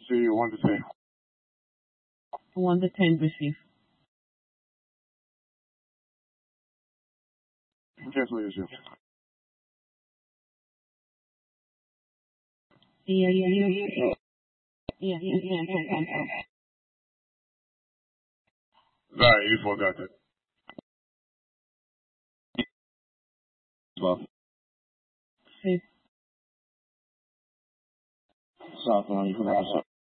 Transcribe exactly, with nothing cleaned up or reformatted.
See one to ten. One to ten receive. Cancel leadership. Yeah, yeah, yeah, yeah. Yeah, yeah, yeah, yeah, yeah. Alright, you four got that. Buff. Save. South line, you can have